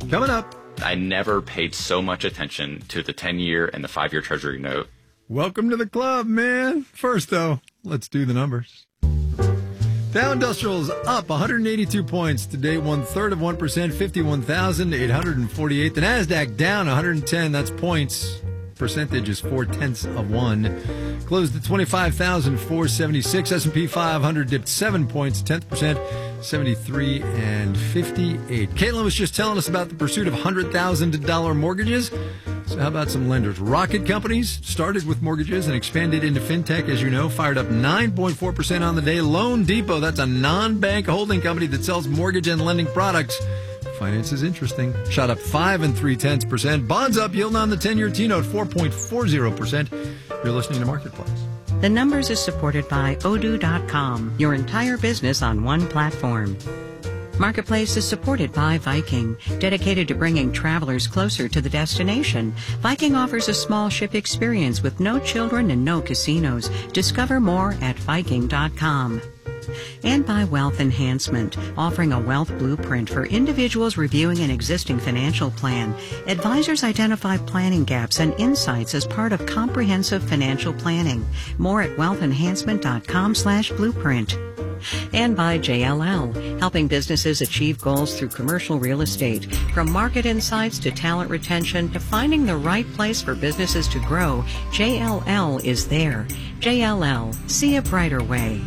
Coming up. I never paid so much attention to the 10-year and the 5-year Treasury note. Welcome to the club, man. First, though, let's do the numbers. Dow Industrials up 182 points. Today, 0.33%, 51,848. The NASDAQ down 110. That's points. Percentage is 0.4%. Closed at 25,476. S&P 500 dipped 7 points, 10%, 73 and 58. Caitlin was just telling us about the pursuit of $100,000 mortgages. So how about some lenders? Rocket Companies started with mortgages and expanded into fintech, as you know, fired up 9.4% on the day. Loan Depot, that's a non-bank holding company that sells mortgage and lending products. Finance is interesting. Shot up 5 3/10%. Bonds up, yield on the 10-year T-note 4.40%. You're listening to Marketplace. The Numbers is supported by Odoo.com, your entire business on one platform. Marketplace is supported by Viking, dedicated to bringing travelers closer to the destination. Viking offers a small ship experience with no children and no casinos. Discover more at Viking.com. And by Wealth Enhancement, offering a wealth blueprint for individuals reviewing an existing financial plan. Advisors identify planning gaps and insights as part of comprehensive financial planning. More at wealthenhancement.com/blueprint. And by JLL, helping businesses achieve goals through commercial real estate. From market insights to talent retention to finding the right place for businesses to grow, JLL is there. JLL, see a brighter way.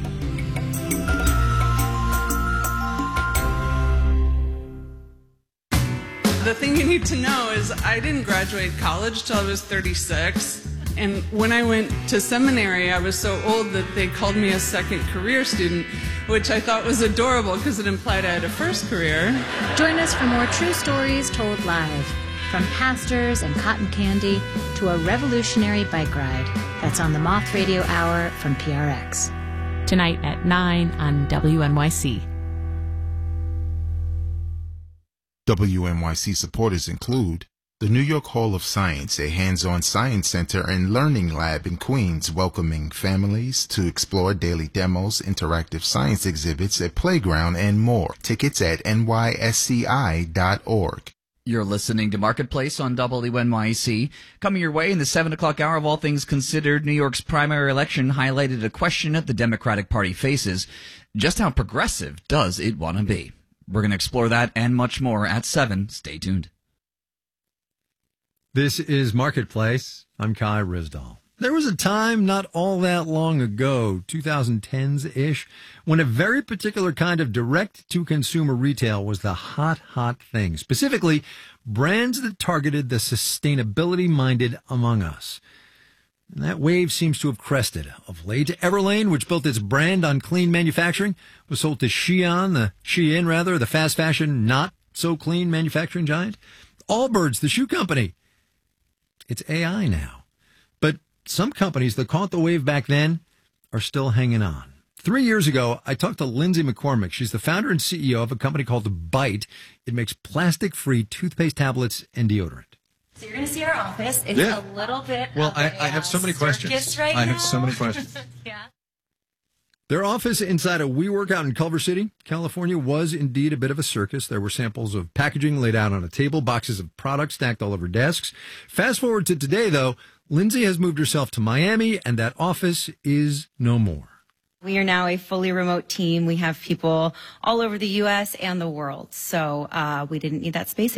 The thing you need to know is I didn't graduate college till I was 36. And when I went to seminary, I was so old that they called me a second career student, which I thought was adorable because it implied I had a first career. Join us for more true stories told live. From pastors and cotton candy to a revolutionary bike ride. That's on the Moth Radio Hour from PRX. Tonight at 9 on WNYC. WNYC supporters include the New York Hall of Science, a hands-on science center and learning lab in Queens, welcoming families to explore daily demos, interactive science exhibits, a playground, and more. Tickets at nysci.org. You're listening to Marketplace on WNYC. Coming your way in the 7 o'clock hour of All Things Considered, New York's primary election highlighted a question that the Democratic Party faces. Just how progressive does it want to be? We're going to explore that and much more at 7. Stay tuned. This is Marketplace. I'm Kai Ryssdal. There was a time not all that long ago, 2010s-ish, when a very particular kind of direct-to-consumer retail was the hot thing. Specifically, brands that targeted the sustainability-minded among us. And that wave seems to have crested of late. Everlane, which built its brand on clean manufacturing, was sold to Shein, the fast fashion, not so clean manufacturing giant. Allbirds, the shoe company. It's AI now. But some companies that caught the wave back then are still hanging on. 3 years ago, I talked to Lindsay McCormick. She's the founder and CEO of a company called Byte. It makes plastic-free toothpaste tablets and deodorant. So you're going to see our office. It's a little bit. Well, I have so many questions. Right I now. have so many questions. Yeah. Their office inside a WeWork out in Culver City, California, was indeed a bit of a circus. There were samples of packaging laid out on a table, boxes of products stacked all over desks. Fast forward to today, though, Lindsay has moved herself to Miami, and that office is no more. We are now a fully remote team. We have people all over the U.S. and the world. So we didn't need that space